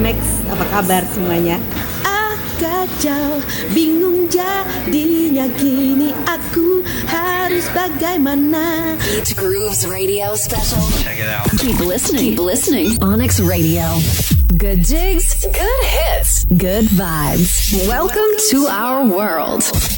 Onyx, apa kabar semuanya? Kacau, bingung jadinya kini aku harus bagaimana. Beach Grooves Radio Special. Check it out. Keep listening. Onyx Radio. Good jigs, good hits, good vibes. Welcome to our world.